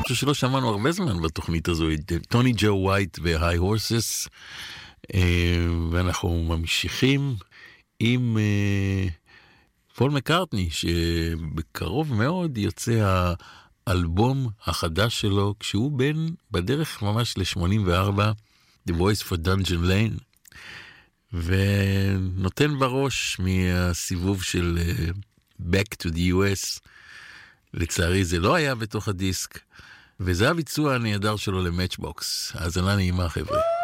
חושב שלא שמענו הרבה זמן בתוכנית הזו, טוני ג'ו ווייט והי הורסס, ואנחנו ממשיכים עם פול מקארטני, שבקרוב מאוד יוצא האלבום החדש שלו, כשהוא בדרך ממש ל-84, The Voice for Dungeon Lane, ונותן בראש מהסיבוב של Back to the US. לצערי זה לא היה בתוך הדיסק, וזה הביצוע הנהדר שלו למאצ'בוקס. האזנה נעימה חבר'ה.